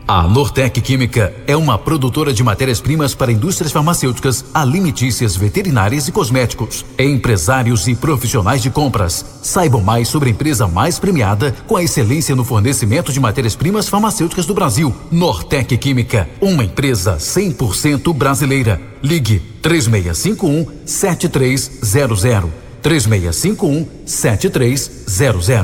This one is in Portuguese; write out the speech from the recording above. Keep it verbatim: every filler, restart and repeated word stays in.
A Nortec Química é uma produtora de matérias-primas para indústrias farmacêuticas, alimentícias, veterinárias e cosméticos. Empresários e profissionais de compras. Saibam mais sobre a empresa mais premiada com a excelência no fornecimento de matérias-primas farmacêuticas do Brasil. Nortec Química, uma empresa cem por cento brasileira. Ligue três seis cinco um, sete três zero zero. três seis cinco um, sete três zero zero.